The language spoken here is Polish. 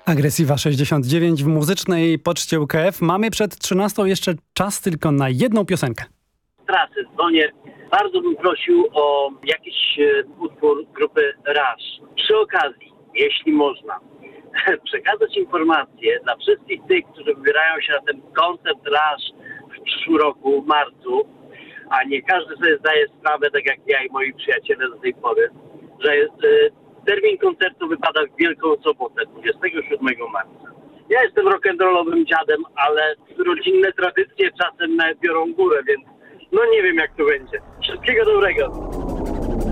Agresywa 69 w muzycznej poczcie UKF. Mamy przed 13 jeszcze czas tylko na jedną piosenkę. Trasy dzwonię. Bardzo bym prosił o jakiś utwór grupy Rush. Przy okazji, jeśli można, przekazać informacje dla wszystkich tych, którzy wybierają się na ten koncert Rush w przyszłym roku, w marcu, a nie każdy sobie zdaje sprawę, tak jak ja i moi przyjaciele do tej pory, że termin koncertu wypada w Wielką Sobotę, 27 marca. Ja jestem rock'n'rollowym dziadem, ale rodzinne tradycje czasem biorą górę, więc no nie wiem jak to będzie. Wszystkiego dobrego.